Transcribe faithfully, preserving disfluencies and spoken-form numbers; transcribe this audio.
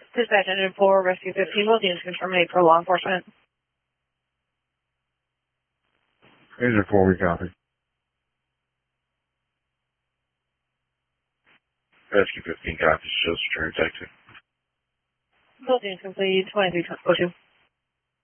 Dispatch engine four, rescue fifteen, both units can terminate for law enforcement. Engine four, we copy. Rescue fifteen copies, shows return detective. Both units complete, twenty-three oh two.